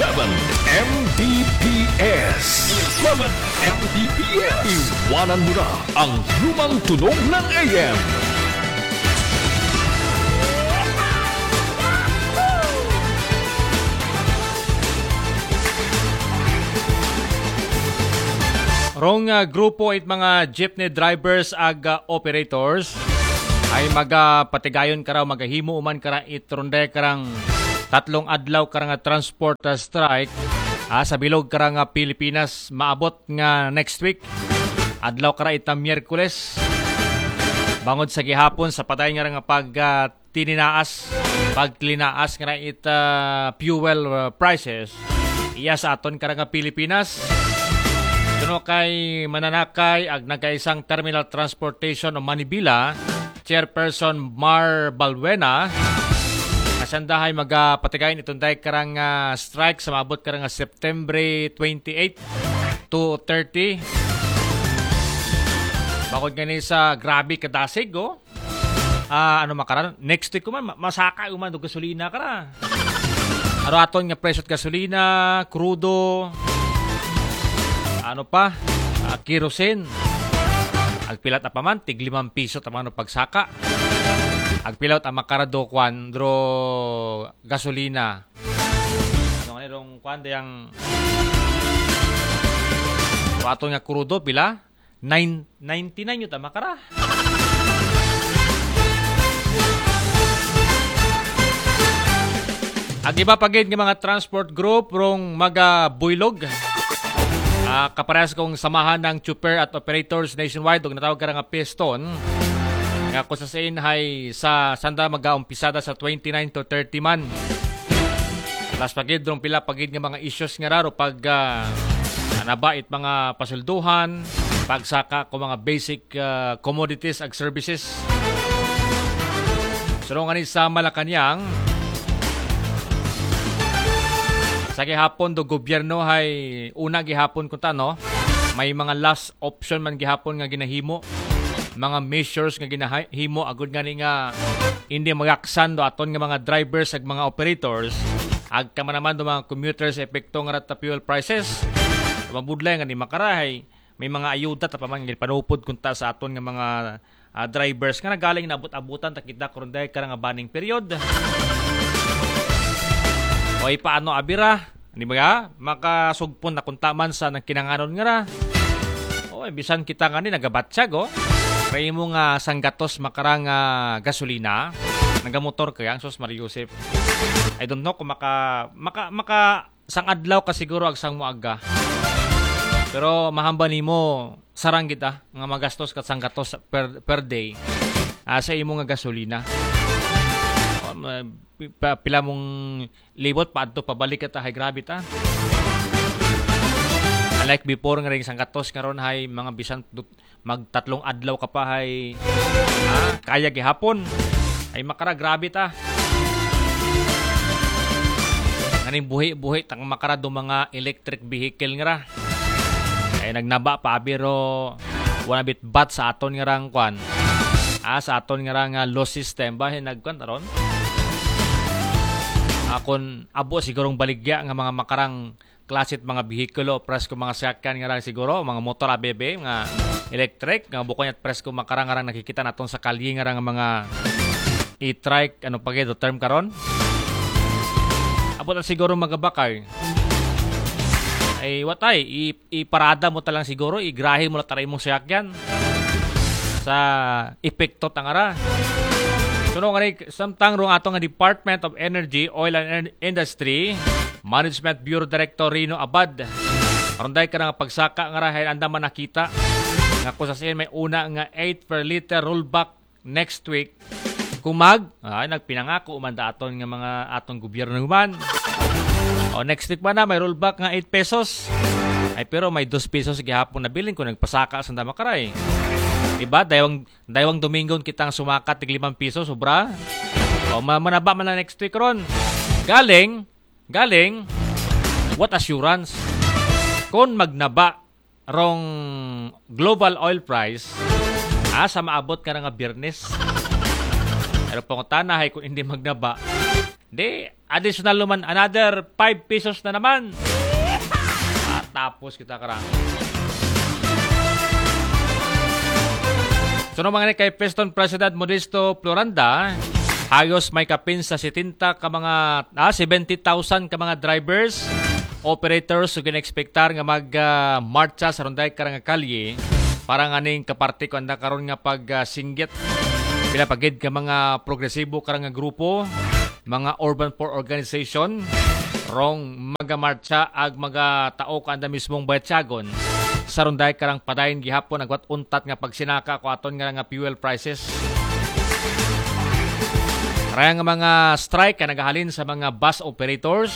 Mbps. 11 Mbps. Iwanan mo na ang lumang tunog ng AM. Rong grupo it mga jeepney drivers ag operators ay magapatigayon karaw magahimo uman kara itronde karang 3 adlaw karang transport strike sa bilog karang Pilipinas maabot nga next week. Adlaw kara ita Miyerkules. Bangod sa gihapon sa patay nga nga pagklinaas nga ita fuel prices iya sa aton karang Pilipinas. Kuno kay mananakay ag nagaisang Terminal Transportation o Manibila, Chairperson Mar Balbuena, asandahay magapatigayin itong dahil karang strike sa maabot karang September 28 to 30. Bakod gani sa grabe kadasig, makaran? Next week man, masaka uman do gasolina kara. Ano aton nga presyo at gasolina, crudo, kerosene. Agpilat pa man, tig 5 piso tamang pagsaka. Agpilat ang makarado kwandro gasolina. Ano nga nilong kwanda yung ato nga crudo, pila? 99 yun tamakara. Ag iba pagid ng mga transport group rong magabuylog. Kaparehas kong samahan ng chopper at operators nationwide o natawag ka nga piston nga kung sasayin ay sa sanda mag-aumpisada sa 29 to 30 man. Last pagid rong pila pagid nga mga issues nga raro pag nabait mga pasulduhan, pagsaka ko mga basic commodities ag services. So nga ni sa Malacanang sa gihapon do gobyerno hay una gihapon kun no, may mga last option man gihapon nga ginahimo, mga measures nga ginahimo agud gani nga hindi magaksan do aton nga mga drivers ag mga operators ag kama naman do mga commuters epekto nga rata fuel prices. Mabudlay nga ni makarahay may mga ayuda ta pa man panupod kunta sa aton nga mga drivers nga nagaling na abot-abutan takita karon dahil karang banning period. Oy paano abira? Di ba? Makasugpon na kuntaman sa nagkinanganon nga ra. Oy bisan kita nga ni nagabatsyag kay mo nga sanggatos makarang gasolina. Nagamotor kaya sos Mario Joseph. I don't know kung maka sang adlaw ka siguro ag sang moaga. Pero mahamba nimo sarang kita nga magastos kat sanggatos per day sa imo nga gasolina. Pila mong libot pa adto pabalik ta hay grabe ta. Unlike before nga ring sangkatos karon hay mga bisan mag3 adlaw ka pa hay kaya gihapon ay makara grabe ta. Nganing buhi tang makara do mga electric vehicle nga ra. Ay nagnaba pa biro wala bit bat sa aton nga rang kwan. Sa aton nga rang loss system bahin nagkwan taron. Akon abo sigurong baligya nga mga makarang klasit mga bihikulo presko mga sakyan nga lang siguro mga motor abebe nga electric nga buko at presko makarang nga nakikita naton sa kalye nga mga e-trike pagito term karon. Abo na siguro magabakay. Ay watay iparada mo talang siguro igrahe mo na taray mong sakyan sa epekto tangara. Suno nga rin, samtang rong ato nga Department of Energy, Oil and Industry, Management Bureau Director Rino Abad. Aronday ka nga pagsaka nga rahay anda man nakita nga kung sasayin may una nga 8 per liter rollback next week. Kumag, nagpinangako umanda aton nga mga atong gobyerno human. Next week pa na may rollback nga 8 pesos. Ay pero may 2 pesos gihapon na bilin kung nagpasaka sa Damakaray. Diba? Daywang Domingo kitang sumakat tig 5 piso sobra. Manaba man na next week ron. Galing, what assurance? Kung magnaba rong global oil price, sa maabot ka nga Biyernes. Pero pangutana hay kung hindi magnaba, additional naman, another 5 pesos na naman. Tapos kita karang. So mga kay Preston President Modesto Floranda, hayos may kapin sa 70 ka mga 70,000 ka mga drivers, operators so ginexpektar nga mag-marcha sa runday karang kalye para nganing kaparte ko anda karon nga pag singgit pila pagid ka mga progresibo karang nga grupo, mga urban poor organization rong magamarcha ag mga tao ka anda mismong bayatsagon sa runday karang padayon gihapon agwat untat nga pagsinaka ko aton nga fuel prices. Raya nga mga strike ka nagahalin sa mga bus operators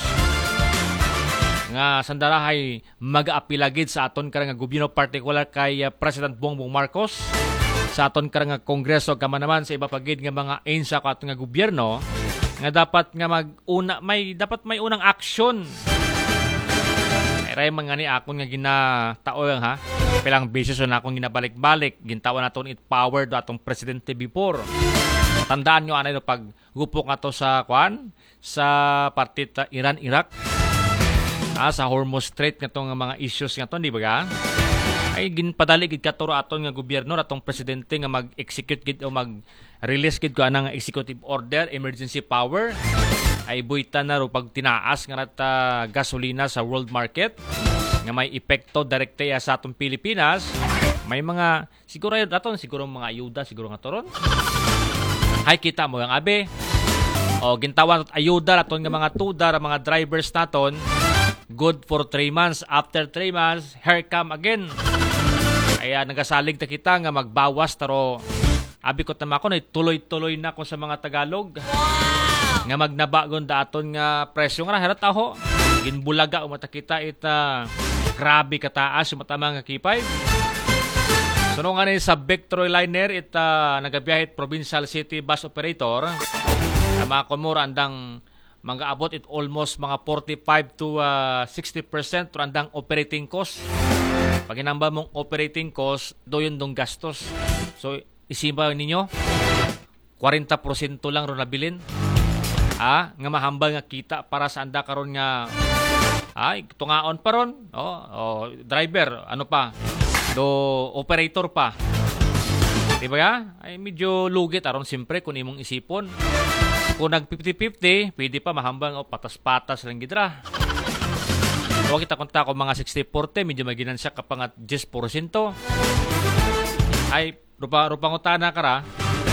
nga sandarahay mag-apilagid sa aton karang nga gobyerno, particular kay President Bongbong Marcos, sa aton karang nga kongreso kama naman sa iba pagid nga mga ainsa ko aton nga gobyerno nga dapat nga dapat may unang aksyon. Ray mga ni akong nga ginataoy ha. Pilang beses na akong ginabalik-balik. Gintawan naton it power do atong presidente before. Tandaan nyo ano pag gupok nga to sa partita Iran-Iraq. Sa Hormuz Strait nga tong mga issues nga to, di ba ga? Ay ginpadali gid katuro aton nga gobyerno atong presidente nga mag-execute gid o mag-release gid ko anang executive order, emergency power. Ay buitan na ro pag tinaas nga nata gasolina sa world market nga may epekto direkte sa atong Pilipinas. May mga siguro mga ayuda siguro nga toron. Hay kita mo ang abe. O gintawan ayuda aton nga mga tudar mga drivers naton. Good for 3 months. After 3 months, here come again. Kaya nagasalig ta kita nga magbawas taro. Abi ko tama ko na tuloy-tuloy na ko sa mga Tagalog. Wow! Nga magnabagon daton nga presyo nga harat aho. Ginbulaga umata kita grabe kataas yung matama nga kipay. Suno nga ni sa Victory Liner nagabiyahe Provincial City Bus Operator. Mga kumura andang mga abot it almost mga 45 to 60% andang operating cost. Pag inamba mong operating cost, doon dong gastos. So, isiba ninyo, 40% lang ro nabilin. Nga mahambal nga kita para sa anda karon nga tungaon pa ron. Driver, ano pa? Operator pa. Diba ya? Ay medyo lugit aron siyempre kung imong isipon. Kung nag 50-50, pwede pa mahambang patas-patas lang gidra. Huwag kita konta ko mga 60-40, medyo maginansya ka pa nga 10%. Ay, rupang utana ka ra.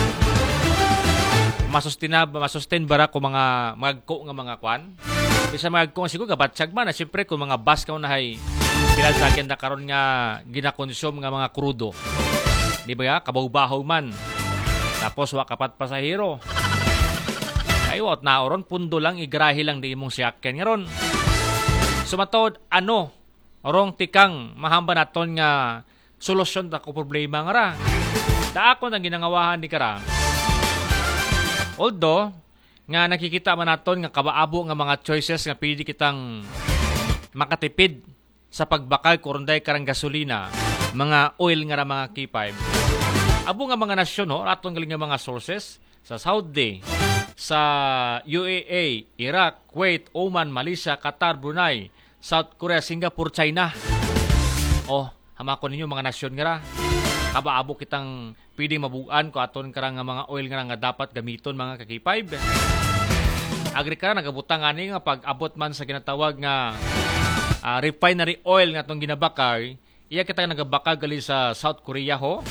Masustain bara ko mga magko nga mga kwan. Bisa magko siguro gabatsag man. Siyempre kung mga bus ka unahay, sila sa akin na karon nga ginakonsume nga mga krudo. Di ba ya? Kabaw-bahaw man. Tapos wakapat pasahero. Ay, wat na oron, pundo lang, igrahi lang di imong siyakyan nga ron. Sumatod, orong tikang mahamba naton nga solusyon ta ko problema nga ra. Daakon ang ginangawahan ni kara. Although, nga nakikita man naton nga kabaabo nga mga choices nga pwede kitang makatipid sa pagbakal kurunday karang gasolina, mga oil nga ra mga K5. Abo nga mga nasyon, atong galing nga mga sources sa Saudi, sa UAE, Iraq, Kuwait, Oman, Malaysia, Qatar, Brunei, South Korea, Singapore, China. Hamakon ninyo mga nasyon nga ra. Kabaabo kitang pwedeng mabugaan ko aton karang nga mga oil nga dapat gamiton mga K5. Agri ka nagabutang ani nga pag-abot man sa ginatawag nga refinery oil nga tong ginabakay, iya kita nagabakal gali sa South Korea ho.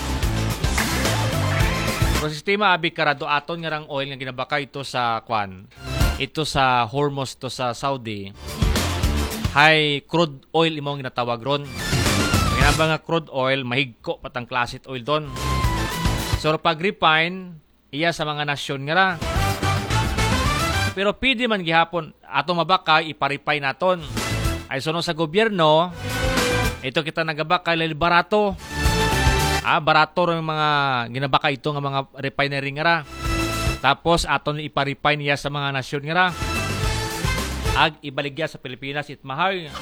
Pero sistema abi karado aton nga rang oil nga ginabakay ito sa ito sa Hormuz to sa Saudi. High crude oil imong ginatawag ron. Ginaba nga crude oil, mahigko patang classic oil don. So pag refine, iya sa mga nasyon nga ra. Pero pwede man gihapon atong mabakay iparepine naton. Ay sunod sa gobyerno, ito kita nagabakay lali barato. Barato rin mga ginabakay ito nga mga refinery nga ra. Tapos aton iparepine iya sa mga nasyon nga ra. Ag ibaligya sa Pilipinas itmahay.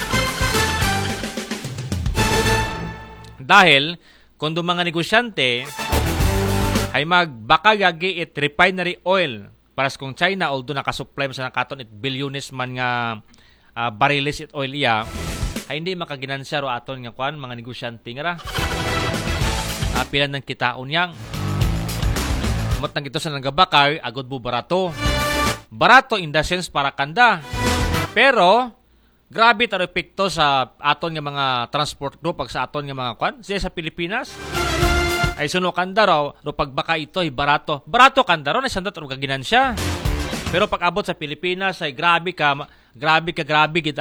Dahil kung mga negosyante ay magbakagagi it refinery oil paras kung China, although nakasupply sa nakaton it bilyones man nga bariles it oil iya, ay hindi makaginansya ro aton nga kwan mga negosyante nga ra. Pilan ng kitaon yang. Mot nang ito sa nanggabakay, agod bu barato. Barato in the sense para kanda. Pero grabe taro epekto sa aton nga mga transport do pag sa aton nga mga kwan sa Pilipinas. Ay suno kanda raw, no pagbaka ito ay barato. Barato kanda raw, na sandot ro kaginansya. Pero pag abot sa Pilipinas ay grabe kita